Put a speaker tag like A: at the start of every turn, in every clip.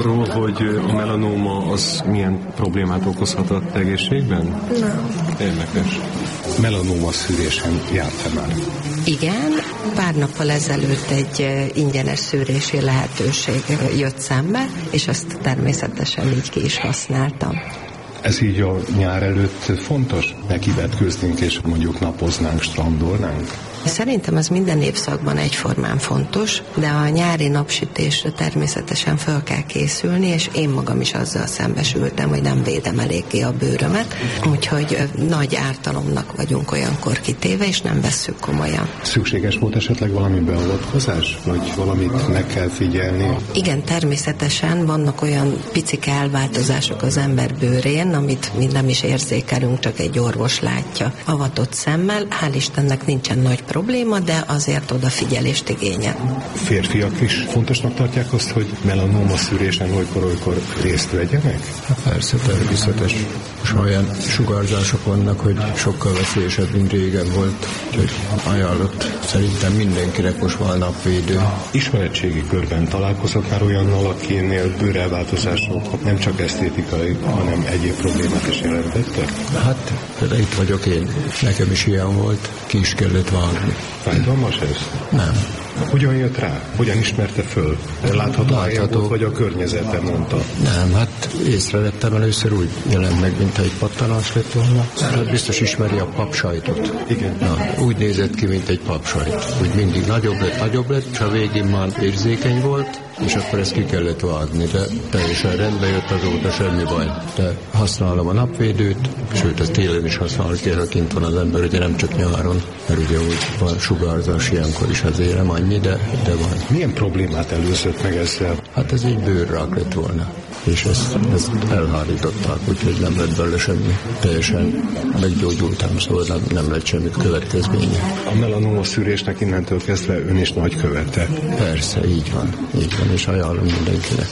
A: Arról, hogy a melanóma az milyen problémát okozhat az egészségben?
B: Nem.
A: Érdekes. Melanóma szűrésen járt-e már?
B: Igen, pár nappal ezelőtt egy ingyenes szűrési lehetőség jött szembe, és azt természetesen így ki is használtam.
A: Ez így a nyár előtt fontos? Nekivetkőznünk és mondjuk napoznánk, strandolnánk?
B: Szerintem ez minden évszakban egyformán fontos, de a nyári napsütésre természetesen fel kell készülni, és én magam is azzal szembesültem, hogy nem védem eléggé a bőrömet, úgyhogy nagy ártalomnak vagyunk olyankor kitéve, és nem vesszük komolyan.
A: Szükséges volt esetleg valami beavatkozás, vagy valamit meg kell figyelni?
B: Igen, természetesen vannak olyan picik elváltozások az ember bőrén, amit mi nem is érzékelünk, csak egy orvos látja. Avatott szemmel, hál' Istennek nincsen nagy probléma, de azért odafigyelést igényel.
A: Férfiak is fontosnak tartják azt, hogy melanóma szűrésen olykor részt vegyenek?
C: Hát persze, természetes. És olyan sugárzások vannak, hogy sokkal veszélyesebb, mint régen volt. Úgyhogy ajánlott szerintem mindenkinek most van napvédő.
A: Ismeretségi körben találkozott már olyannal, akinél bőrelváltozások nem csak esztétikai, hanem egyéb problémát is jelentettek?
C: Hát, például itt vagyok én. Nekem is ilyen volt, ki is kellett vágni.
A: Fájdalmas ez?
C: Nem.
A: Hogyan jött rá? Hogyan ismerte föl? Látható vagy a környezete mondta?
C: Nem, hát észrevettem először úgy jelent meg, mint egy pattanás lett volna. Hát biztos ismeri a papsajtot.
A: Igen.
C: Na, úgy nézett ki, mint egy papsajt. Úgy mindig nagyobb lett, és a végén már érzékeny volt, és akkor ezt ki kellett vágni, de teljesen rendbe jött azóta, semmi baj. De használom a napvédőt, sőt, ezt télen is használom, ha kint van az ember, ugye nem csak nyáron, mert ugye úgy van sugárzás ilyenkor is azért nem annyi, de van.
A: Milyen problémát előzött meg ezzel?
C: Hát ez egy bőrrák lett volna, és ezt elhárították, úgyhogy nem lett belőle semmi. Teljesen meggyógyultam, szóval nem lett semmi következménye.
A: A melanóma szűrésnek innentől kezdve ön is nagykövete.
C: Persze, így van, és ajánlom mindenkinek.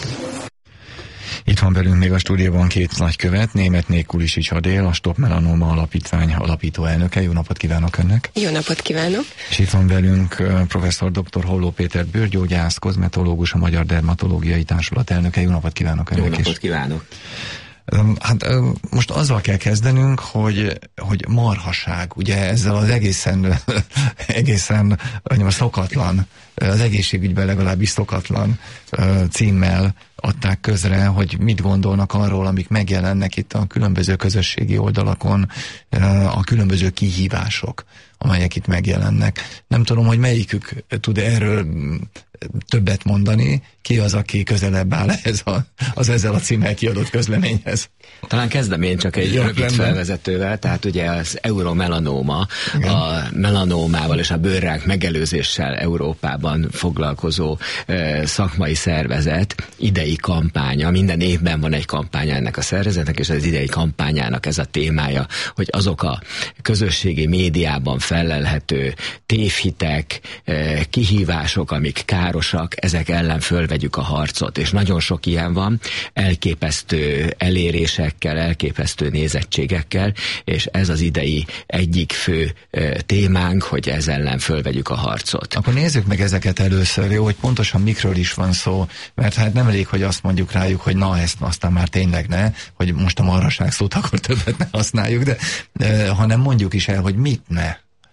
D: Itt van velünk még a stúdióban két nagykövet, Németné Kulisics Adél, a Stop Melanóma Alapítvány alapító elnöke. Jó napot kívánok önnek!
E: Jó napot kívánok!
D: És itt van velünk professzor dr. Holló Péter bőrgyógyász, kozmetológus, a Magyar Dermatológiai Társulat elnöke. Jó napot kívánok önnek!
F: Jó napot kívánok!
D: Hát most azzal kell kezdenünk, hogy marhaság, ugye ezzel az egészen szokatlan, az egészségügyben legalábbis szokatlan címmel adták közre, hogy mit gondolnak arról, amik megjelennek itt a különböző közösségi oldalakon, a különböző kihívások, amelyek itt megjelennek. Nem tudom, hogy melyikük tud erről többet mondani, ki az, aki közelebb áll az ezzel a címmel kiadott közleményhez.
F: Talán kezdem én csak egy rövid felvezetővel, tehát ugye az Euromelanóma, a melanómával és a bőrrák megelőzéssel Európában foglalkozó szakmai szervezet idei kampánya, minden évben van egy kampánya ennek a szervezetnek, és az idei kampányának ez a témája, hogy azok a közösségi médiában fellelhető tévhitek, kihívások, amik károsak, ezek ellen fölvegyük a harcot, és nagyon sok ilyen van, elképesztő elérésekkel, elképesztő nézettségekkel, és ez az idei egyik fő témánk, hogy ez ellen fölvegyük a harcot.
D: Akkor nézzük meg ezeket először, jó, hogy pontosan mikről is van szó, mert hát nem elég, hogy azt mondjuk rájuk, hogy na, ezt aztán már tényleg ne, hogy most a marhaság szót akkor többet ne használjuk, de hanem mondjuk is el, hogy mit ne.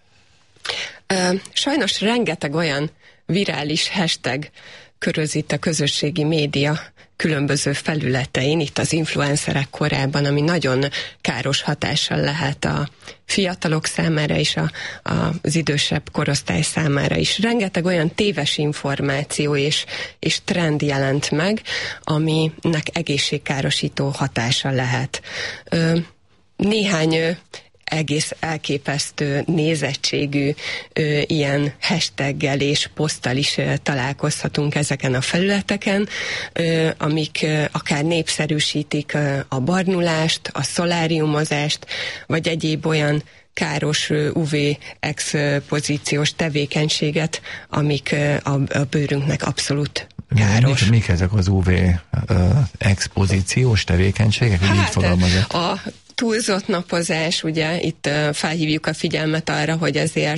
E: Sajnos rengeteg olyan virális hashtag körözít a közösségi média különböző felületein, itt az influencerek korában, ami nagyon káros hatással lehet a fiatalok számára és az idősebb korosztály számára is. Rengeteg olyan téves információ és trend jelent meg, aminek egészségkárosító hatása lehet. Néhány egész elképesztő nézettségű ilyen hashtaggel és poszttal is találkozhatunk ezeken a felületeken, amik akár népszerűsítik a barnulást, a szoláriumozást, vagy egyéb olyan káros UV-expozíciós tevékenységet, amik a bőrünknek abszolút káros.
D: Mik ezek az UV-expozíciós tevékenységek?
E: Hát a túlzott napozás, ugye itt felhívjuk a figyelmet arra, hogy ezért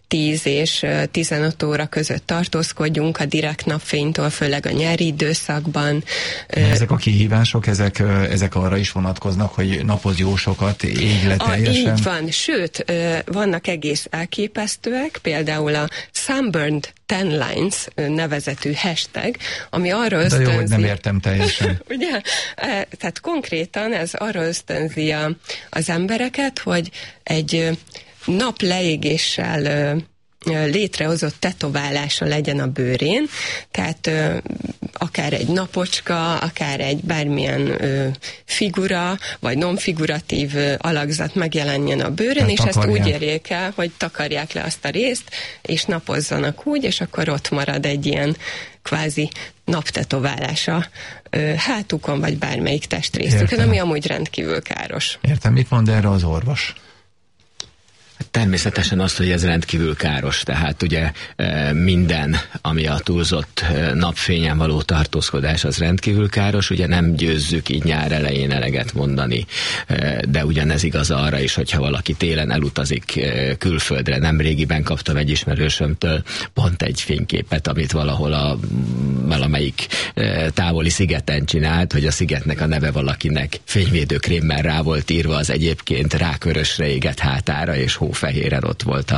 E: 10 és 15 óra között tartózkodjunk a direkt napfénytől, főleg a nyári időszakban.
D: Ezek a kihívások, ezek arra is vonatkoznak, hogy napoz jó sokat, ég le teljesen?
E: Így van, sőt, vannak egész elképesztőek, például a Sunburned Tan Lines nevezetű hashtag, ami arra ösztönzi...
D: De jó, hogy nem értem teljesen.
E: Ugye? Tehát konkrétan ez arra ösztönzi az embereket, hogy egy nap leégéssel létrehozott tetoválása legyen a bőrén, tehát akár egy napocska, akár egy bármilyen figura, vagy non-figuratív alakzat megjelenjen a bőrön, hát és takarják. Ezt úgy érjék el, hogy takarják le azt a részt, és napozzanak úgy, és akkor ott marad egy ilyen kvázi naptetoválása hátukon, vagy bármelyik testrészükön, ami amúgy rendkívül káros.
D: Értem, mit mond erre az orvos?
F: Természetesen azt, hogy ez rendkívül káros, tehát ugye minden, ami a túlzott napfényen való tartózkodás, az rendkívül káros, ugye nem győzzük így nyár elején eleget mondani, de ugyanez igaz arra is, hogyha valaki télen elutazik külföldre. Nemrégiben kaptam egy ismerősömtől pont egy fényképet, amit valahol valamelyik távoli szigeten csinált, hogy a szigetnek a neve valakinek fényvédőkrémmel rá volt írva az egyébként rákörösre égett hátára, és hófehéren ott volt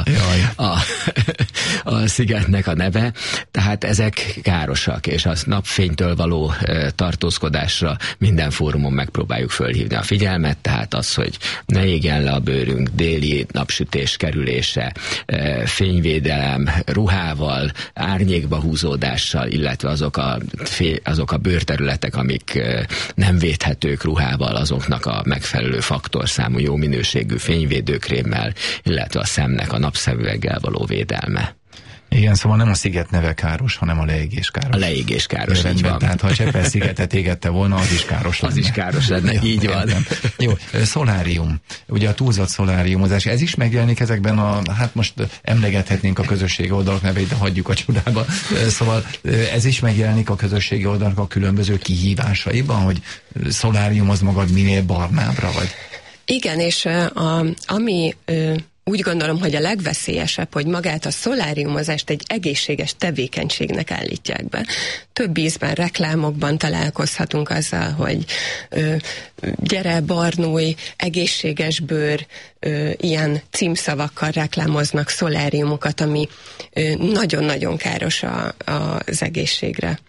F: a szigetnek a neve. Tehát ezek károsak, és a napfénytől való tartózkodásra minden fórumon megpróbáljuk fölhívni a figyelmet, tehát az, hogy ne égjen le a bőrünk, déli napsütés kerülése, fényvédelem, ruhával, árnyékba húzódással, illetve azok a bőrterületek, amik nem védhetők ruhával, azoknak a megfelelő faktorszámú, jó minőségű fényvédőkrémmel, illetve a szemnek a napszemüveggel való védelme.
D: Igen, szóval nem a sziget neve káros, hanem a leégés káros.
F: A leégés káros, így van.
D: Tehát ha a Csepel-szigetet égette volna, az is káros lenne.
F: Az is káros lenne, ja, így van.
D: Jó, szolárium. Ugye a túlzott szoláriumozás, ez is megjelenik ezekben hát most emlegethetnénk a közösségi oldalak nevét, de hagyjuk a csodába. Szóval ez is megjelenik a közösségi oldalak a különböző kihívásaiban, hogy szoláriumoz magad minél barnábbra, vagy?
E: Igen, és ami... Úgy gondolom, hogy a legveszélyesebb, hogy magát a szoláriumozást egy egészséges tevékenységnek állítják be. Több ízben, reklámokban találkozhatunk azzal, hogy gyere, barnulj, egészséges bőr, ilyen címszavakkal reklámoznak szoláriumokat, ami nagyon-nagyon káros az egészségre.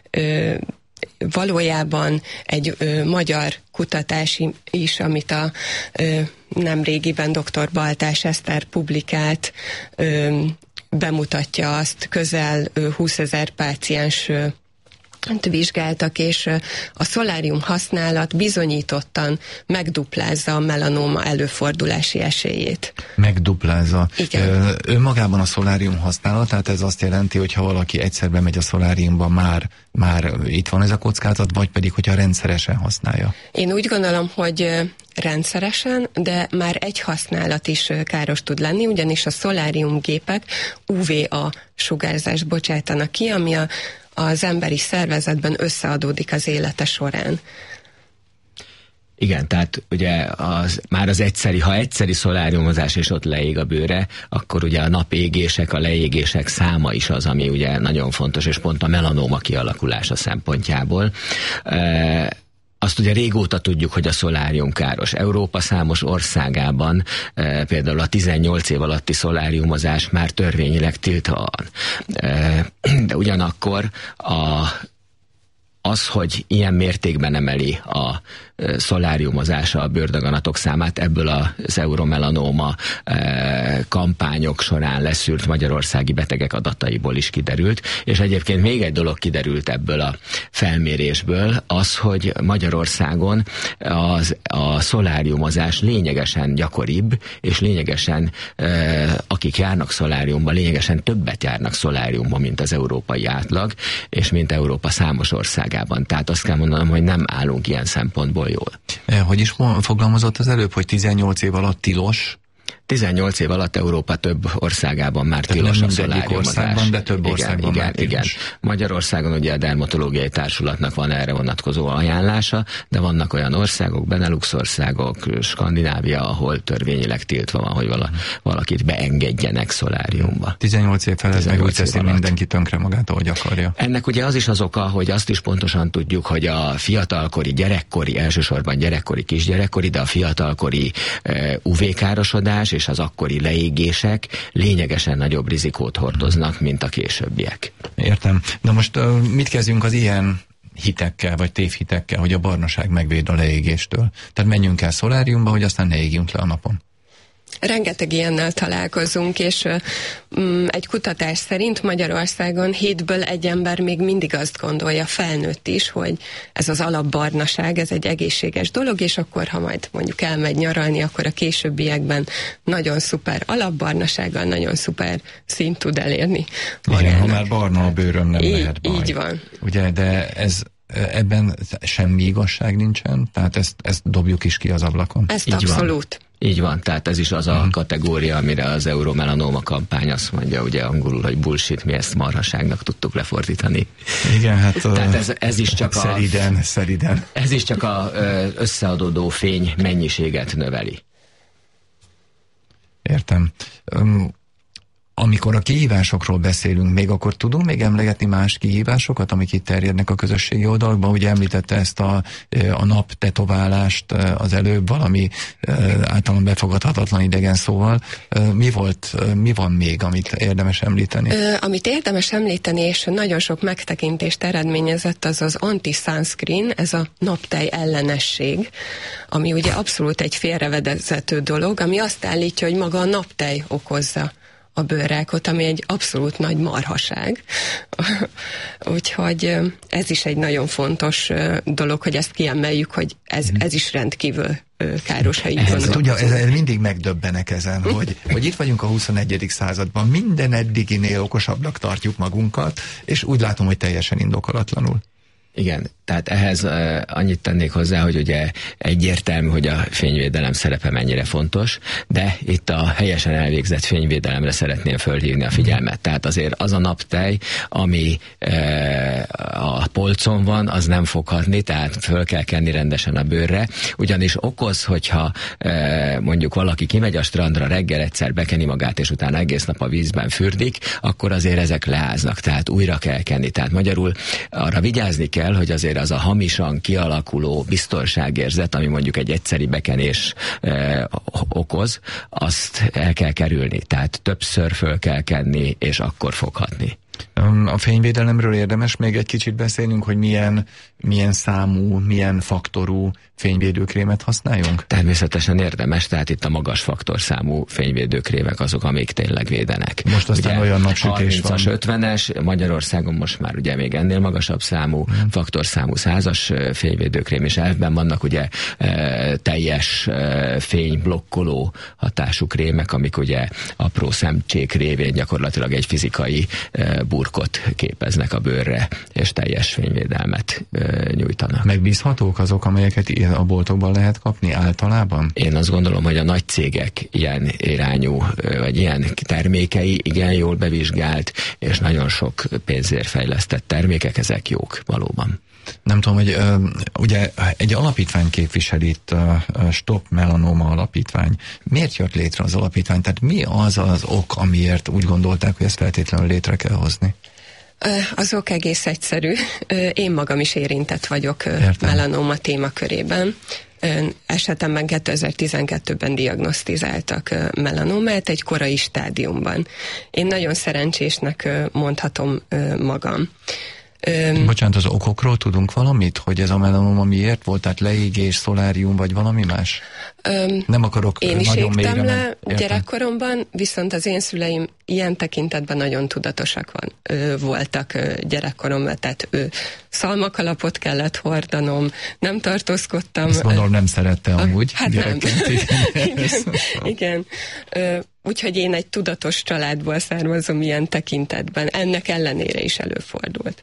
E: Valójában egy magyar kutatás is, amit a nemrégiben dr. Baltás Eszter publikált, bemutatja azt, közel 20 000 páciens vizsgáltak, és a szolárium használat bizonyítottan megduplázza a melanóma előfordulási esélyét.
D: Megduplázza.
E: Igen.
D: Önmagában a szolárium használat, tehát ez azt jelenti, hogy ha valaki egyszer bemegy a szoláriumba, már itt van ez a kockázat, vagy pedig, hogyha rendszeresen használja?
E: Én úgy gondolom, hogy rendszeresen, de már egy használat is káros tud lenni, ugyanis a szoláriumgépek UVA sugárzást bocsátanak ki, ami az emberi szervezetben összeadódik az élete során.
F: Igen, tehát ugye ha egyszeri szoláriumozás és ott leég a bőre, akkor ugye a napégések, a leégések száma is az, ami ugye nagyon fontos, és pont a melanóma kialakulása szempontjából. Azt ugye régóta tudjuk, hogy a szolárium káros. Európa számos országában például a 18 év alatti szoláriumozás már törvényileg tiltva van. De ugyanakkor az, hogy ilyen mértékben emeli a szoláriumozása a bőrdaganatok számát, ebből az euromelanóma kampányok során leszűrt magyarországi betegek adataiból is kiderült, és egyébként még egy dolog kiderült ebből a felmérésből, az, hogy Magyarországon a szoláriumozás lényegesen gyakoribb, és lényegesen akik járnak szoláriumba, lényegesen többet járnak szoláriumba, mint az európai átlag, és mint Európa számos országában. Tehát azt kell mondanom, hogy nem állunk ilyen szempontból jól.
D: Hogy is fogalmazott az előbb, hogy 18 év alatt tilos?
F: 18 év alatt Európa több országában már tilos a szoláriumozás.
D: De több országban már tilos.
F: Igen. Magyarországon ugye a Dermatológiai Társulatnak van erre vonatkozó ajánlása, de vannak olyan országok, Benelux országok, Skandinávia, ahol törvényileg tiltva van, hogy valakit beengedjenek szoláriumba.
D: 18 év felett meg úgy teszi mindenki tönkre magát, ahogy akarja.
F: Ennek ugye az is az oka, hogy azt is pontosan tudjuk, hogy a fiatalkori, gyerekkori, elsősorban gyerekkori, kisgyerekkori, de a fiatalkori UV-károsodás és az akkori leégések lényegesen nagyobb rizikót hordoznak, mint a későbbiek.
D: Értem. De most mit kezdjünk az ilyen hitekkel, vagy tévhitekkel, hogy a barnaság megvéd a leégéstől? Tehát menjünk el szoláriumba, hogy aztán ne égjünk le a napon.
E: Rengeteg ilyennel találkozunk, és egy kutatás szerint Magyarországon 7-ből 1 ember még mindig azt gondolja, felnőtt is, hogy ez az alapbarnaság, ez egy egészséges dolog, és akkor, ha majd mondjuk elmegy nyaralni, akkor a későbbiekben nagyon szuper alapbarnasággal, nagyon szuper szint tud elérni magának.
D: Igen, ha már barna a bőrön, nem lehet baj.
E: Így van.
D: Ugye, de ebben semmi igazság nincsen, tehát ezt dobjuk is ki az ablakon.
E: Ezt így abszolút.
F: Van. Így van, tehát ez is az a kategória, amire az Euromelanoma kampány azt mondja, ugye angolul, hogy bullshit, mi ezt marhaságnak tudtuk lefordítani.
D: Igen, hát
F: tehát ez is csak
D: szeriden.
F: Ez is csak az összeadódó fény mennyiséget növeli.
D: Értem. Amikor a kihívásokról beszélünk, még akkor tudunk még emlegetni más kihívásokat, amik itt terjednek a közösségi oldalakban? Ugye említette ezt a naptetoválást az előbb, valami általán befogadhatatlan idegen szóval. Mi van még, amit érdemes említeni?
E: Amit érdemes említeni, és nagyon sok megtekintést eredményezett, az az anti-sunscreen, ez a naptej ellenesség, ami ugye abszolút egy félrevezető dolog, ami azt állítja, hogy maga a naptej okozza a bőrrákot, ami egy abszolút nagy marhaság. Úgyhogy ez is egy nagyon fontos dolog, hogy ezt kiemeljük, hogy ez is rendkívül káros, ha így gondolkozunk.
D: Ugye, mindig megdöbbenek ezen, hogy itt vagyunk a 21. században, minden eddiginél okosabbnak tartjuk magunkat, és úgy látom, hogy teljesen indokolatlanul.
F: Igen, tehát ehhez annyit tennék hozzá, hogy ugye egyértelmű, hogy a fényvédelem szerepe mennyire fontos, de itt a helyesen elvégzett fényvédelemre szeretném fölhívni a figyelmet. Tehát azért az a naptej, ami a polcon van, az nem fog hatni, tehát föl kell kenni rendesen a bőrre, ugyanis okoz, hogyha mondjuk valaki kimegy a strandra, reggel egyszer bekeni magát, és utána egész nap a vízben fürdik, akkor azért ezek leáznak, tehát újra kell kenni. Tehát magyarul arra vigyázni kell, hogy azért az a hamisan kialakuló biztonságérzet, ami mondjuk egy egyszeri bekenés okoz, azt el kell kerülni. Tehát többször föl kell kenni, és akkor fog hatni.
D: A fényvédelemről érdemes még egy kicsit beszélnünk, hogy milyen számú, milyen faktorú fényvédőkrémet használjunk?
F: Természetesen érdemes, tehát itt a magas faktorszámú fényvédőkrémek azok, amik tényleg védenek.
D: Most aztán ugye olyan napsütés
F: 30-as, 50-es, Magyarországon most már ugye még ennél magasabb számú, faktorszámú 100-as fényvédőkrém, és elvben vannak ugye teljes fényblokkoló hatású krémek, amik ugye apró szemcsék révén gyakorlatilag egy fizikai burkot képeznek a bőrre, és teljes fényvédelmet nyújtanak.
D: Megbízhatók azok, amelyeket a boltokban lehet kapni általában?
F: Én azt gondolom, hogy a nagy cégek ilyen irányú, vagy ilyen termékei igen jól bevizsgált, és nagyon sok pénzért fejlesztett termékek, ezek jók valóban.
D: Nem tudom, hogy ugye egy alapítvány képvisel itt, a Stop Melanoma alapítvány. Miért jött létre az alapítvány? Tehát mi az az ok, amiért úgy gondolták, hogy ezt feltétlenül létre kell hozni?
E: Az ok egész egyszerű. Én magam is érintett vagyok melanoma témakörében. Esetemben 2012-ben diagnosztizáltak melanomát egy korai stádiumban. Én nagyon szerencsésnek mondhatom magam.
D: Bocsánat, az okokról tudunk valamit? Hogy ez a melanoma miért volt? Tehát leégés, szolárium, vagy valami más? Nem akarok
E: én is
D: nagyon
E: égtem le gyerekkoromban, viszont az én szüleim ilyen tekintetben nagyon tudatosak voltak gyerekkoromban, tehát szalmakalapot kellett hordanom, nem tartózkodtam.
D: Ezt gondolom nem szerette amúgy.
E: Hát nem. Igen. Úgyhogy én egy tudatos családból származom ilyen tekintetben. Ennek ellenére is előfordult.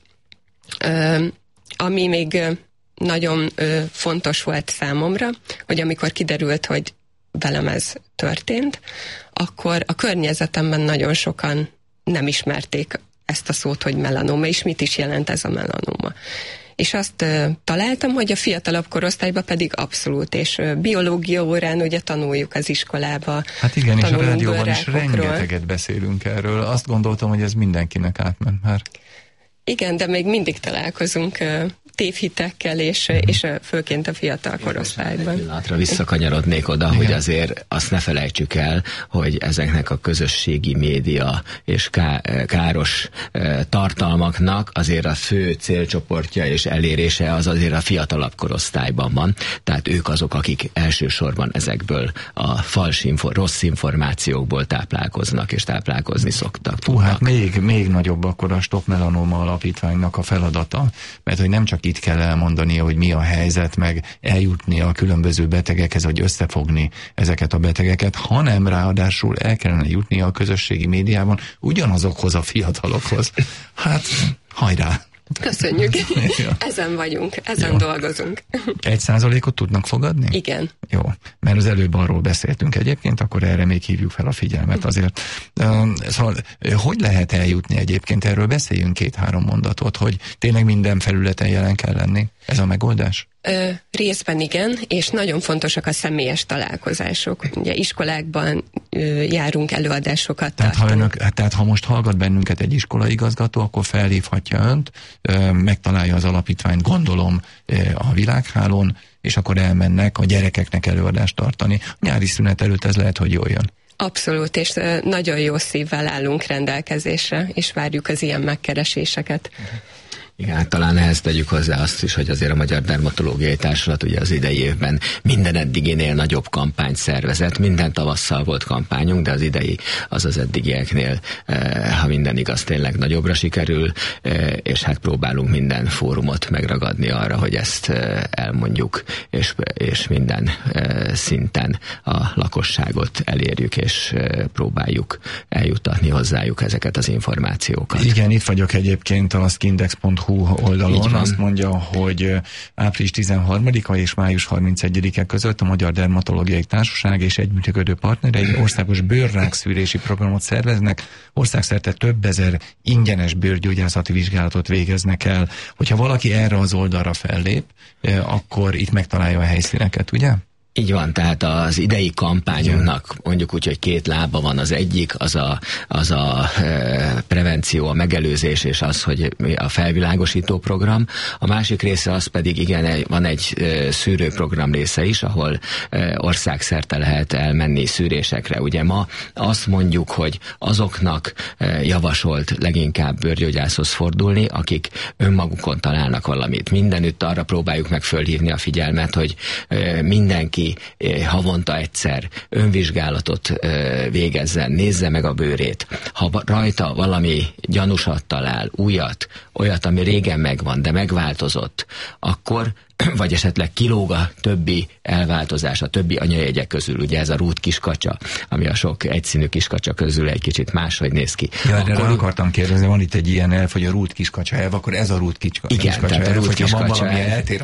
E: Ami még nagyon fontos volt számomra, hogy amikor kiderült, hogy velem ez történt, akkor a környezetemben nagyon sokan nem ismerték ezt a szót, hogy melanóma, és mit is jelent ez a melanóma. És azt találtam, hogy a fiatalabb korosztályban pedig abszolút, és biológia órán ugye tanuljuk az iskolába.
D: Hát igen, és a rádióban is rengeteget beszélünk erről. Azt gondoltam, hogy ez mindenkinek átment már.
E: Igen, de még mindig találkozunk tévhitekkel, és főként a fiatal korosztályban.
F: Egy pillanatra visszakanyarodnék oda, hogy azért azt ne felejtsük el, hogy ezeknek a közösségi média és káros tartalmaknak azért a fő célcsoportja és elérése az azért a fiatalabb korosztályban van. Tehát ők azok, akik elsősorban ezekből a rossz információkból táplálkoznak és táplálkozni szoktak.
D: Hát még nagyobb akkor a Stop Melanoma Alapítványnak a feladata, mert hogy nem csak itt kell elmondania, hogy mi a helyzet, meg eljutni a különböző betegekhez, hogy összefogni ezeket a betegeket, hanem ráadásul el kellene jutni a közösségi médiában ugyanazokhoz a fiatalokhoz. Hát, hajrá!
E: Köszönjük. Ezen vagyunk, ezen dolgozunk.
D: 1%-ot tudnak fogadni?
E: Igen.
D: Jó, mert az előbb arról beszéltünk egyébként, akkor erre még hívjuk fel a figyelmet azért. Szóval, hogy lehet eljutni egyébként? Erről beszéljünk 2-3 mondatot, hogy tényleg minden felületen jelen kell lenni. Ez a megoldás?
E: Részben igen, és nagyon fontosak a személyes találkozások. Ugye iskolákban járunk előadásokat.
D: Tehát ha most hallgat bennünket egy iskolaigazgató, akkor felhívhatja önt, megtalálja az alapítványt, gondolom, a világhálón, és akkor elmennek a gyerekeknek előadást tartani. A nyári szünet előtt ez lehet, hogy jól jön.
E: Abszolút, és nagyon jó szívvel állunk rendelkezésre, és várjuk az ilyen megkereséseket.
F: Igen, talán ehhez tegyük hozzá azt is, hogy azért a Magyar Dermatológiai Társulat ugye az idei évben minden eddiginél nagyobb kampányt szervezett. Minden tavasszal volt kampányunk, de az idei az eddigieknél, ha minden igaz, tényleg nagyobbra sikerül, és hát próbálunk minden fórumot megragadni arra, hogy ezt elmondjuk, és minden szinten a lakosságot elérjük, és próbáljuk eljuttatni hozzájuk ezeket az információkat.
D: Igen, itt vagyok egyébként a skindex.hu oldalon, azt mondja, hogy április 13-a és május 31-e között a Magyar Dermatológiai Társaság és együttműködő partnerei országos bőrrákszűrési programot szerveznek, országszerte több ezer ingyenes bőrgyógyászati vizsgálatot végeznek el. Hogyha valaki erre az oldalra fellép, akkor itt megtalálja a helyszíneket, ugye?
F: Így van, tehát az idei kampányunknak mondjuk úgy, hogy 2 lába van. Az egyik, az a prevenció, a megelőzés, és az, hogy a felvilágosító program. A másik része az pedig, igen, van egy szűrőprogram része is, ahol országszerte lehet elmenni szűrésekre. Ugye ma azt mondjuk, hogy azoknak javasolt leginkább bőrgyógyászhoz fordulni, akik önmagukon találnak valamit. Mindenütt arra próbáljuk meg fölhívni a figyelmet, hogy mindenki havonta egyszer önvizsgálatot végezzen, nézze meg a bőrét. Ha rajta valami gyanúsat talál, újat, olyat, ami régen megvan, de megváltozott, akkor vagy esetleg kilóg a többi elváltozás, a többi anyajegyek közül, ugye ez a rút kiskacsa, ami a sok egyszínű kiskacsa közül egy kicsit máshogy néz ki.
D: Ja, de akkor akartam kérdezni, van itt egy ilyen elv, hogy a rút kiskacsa elv, akkor ez a rút kiskacsa elv.
F: Igen, tehát a rút kiskacsa
D: elv, ami eltér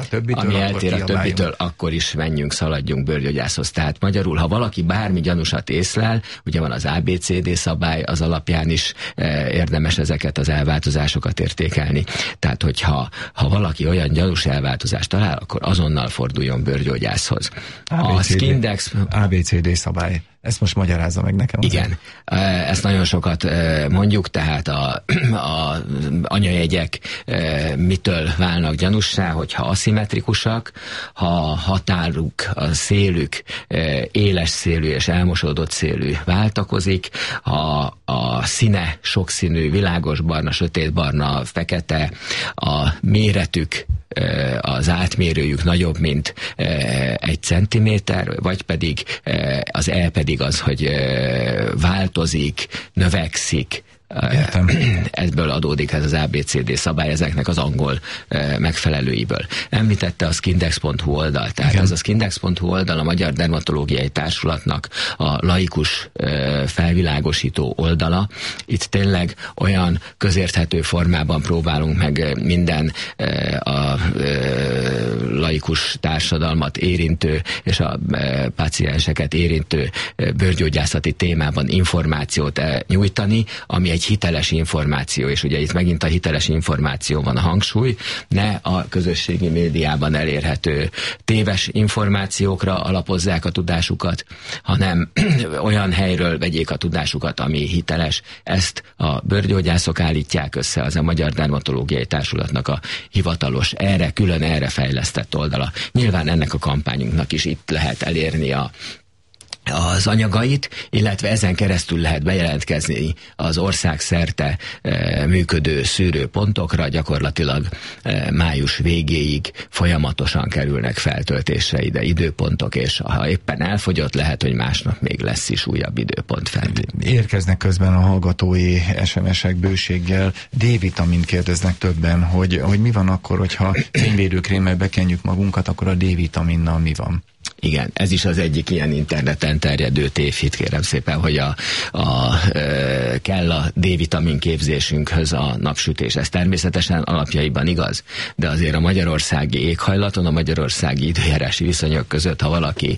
D: a többitől,
F: akkor is menjünk, szaladjunk bőrgyógyászhoz. Tehát magyarul, ha valaki bármi gyanúsat észlel, ugye van az ABCD szabály, az alapján is érdemes ezeket az elváltozásokat értékelni. Tehát, hogyha valaki olyan gyanús elváltozást talál, akkor azonnal forduljon bőrgyógyászhoz.
D: ABCD szabály. Ezt most magyarázza meg nekem.
F: Igen, ezt nagyon sokat mondjuk, tehát a anyajegyek mitől válnak gyanussá, hogyha aszimmetrikusak, ha határuk, a szélük éles szélű és elmosódott szélű váltakozik, ha a színe sokszínű, világos barna, sötét barna, fekete, a méretük, az átmérőjük nagyobb, mint 1 centiméter, vagy pedig az pedig az, hogy változik, növekszik, Ebből adódik ez az ABCD szabály, ezeknek az angol megfelelőiből. Említette a skindex.hu oldal, tehát ez a skindex.hu oldal a Magyar Dermatológiai Társulatnak a laikus felvilágosító oldala. Itt tényleg olyan közérthető formában próbálunk meg minden a laikus társadalmat érintő és a pácienseket érintő bőrgyógyászati témában információt nyújtani, ami egy hiteles információ, és ugye itt megint a hiteles információ van a hangsúly, ne a közösségi médiában elérhető téves információkra alapozzák a tudásukat, hanem olyan helyről vegyék a tudásukat, ami hiteles. Ezt a bőrgyógyászok állítják össze, az a Magyar Dermatológiai Társulatnak a hivatalos, külön erre fejlesztett oldala. Nyilván ennek a kampányunknak is itt lehet elérni az anyagait, illetve ezen keresztül lehet bejelentkezni az ország szerte működő szűrőpontokra, gyakorlatilag május végéig folyamatosan kerülnek feltöltésre ide időpontok, és ha éppen elfogyott, lehet, hogy másnap még lesz is újabb időpont fent.
D: Érkeznek közben a hallgatói SMS-ek bőséggel. D-vitamint kérdeznek többen, hogy mi van akkor, hogyha fényvédőkrémmel bekenjük magunkat, akkor a D-vitaminnal mi van?
F: Igen, ez is az egyik ilyen interneten terjedő tévhit, kérem szépen, hogy kell a D-vitamin képzésünkhöz a napsütés. Ez természetesen alapjaiban igaz, de azért a magyarországi éghajlaton, a magyarországi időjárási viszonyok között, ha valaki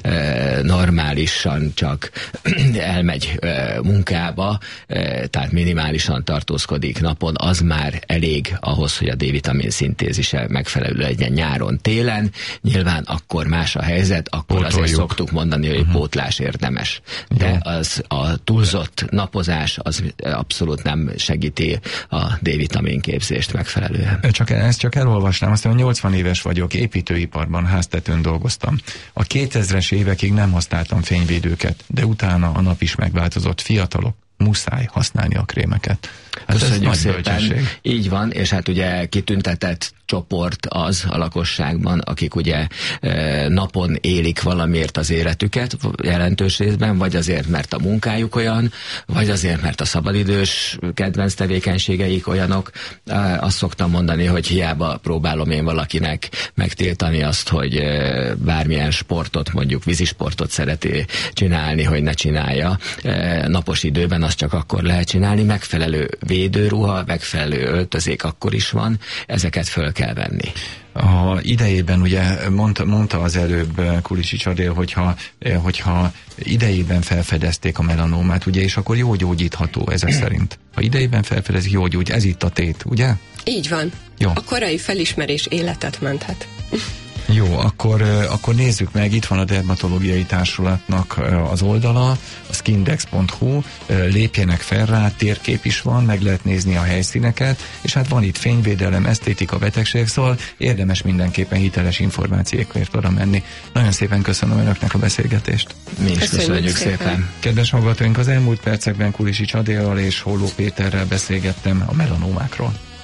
F: normálisan csak elmegy munkába, tehát minimálisan tartózkodik napon, az már elég ahhoz, hogy a D-vitamin szintézise megfelelő legyen nyáron, télen. Nyilván akkor más a helyzet, akkor azért szoktuk mondani, hogy pótlás érdemes. De az a túlzott napozás az abszolút nem segíti a D-vitamin képzést megfelelően.
D: Ezt csak elolvasnám, azt mondom, 80 éves vagyok, építőiparban, háztetőn dolgoztam. A 2000-es évekig nem használtam fényvédőket, de utána a nap is megváltozott. Fiatalok, muszáj használni a krémeket. Hát ez nagy bölcsesség.
F: Így van, és hát ugye kitüntetett csoport az a lakosságban, akik ugye napon élik valamiért az életüket jelentős részben, vagy azért, mert a munkájuk olyan, vagy azért, mert a szabadidős kedvenc tevékenységeik olyanok. Azt szoktam mondani, hogy hiába próbálom én valakinek megtiltani azt, hogy bármilyen sportot, mondjuk vízisportot szereti csinálni, hogy ne csinálja. Napos időben azt csak akkor lehet csinálni, megfelelő védőruha, megfelelő öltözék akkor is van, ezeket föl kell venni.
D: A idejében ugye mondta az előbb Kulisics Adél, hogyha idejében felfedezték a melanómát, ugye, és akkor jó gyógyítható ezek szerint. Ha idejében felfedezik, jó gyógy, ez itt a tét, ugye?
E: Így van. Jó. A korai felismerés életet menthet.
D: Jó, akkor nézzük meg, itt van a Dermatológiai Társulatnak az oldala, a skindex.hu, lépjenek fel rá, térkép is van, meg lehet nézni a helyszíneket, és hát van itt fényvédelem, esztétika, betegség, szóval érdemes mindenképpen hiteles információkért oda menni. Nagyon szépen köszönöm önöknek a beszélgetést.
F: Mi is köszönjük szépen.
D: Kedves hallgatóink, az elmúlt percekben Kulisics Adéllal és Holló Péterrel beszélgettem a melanómákról.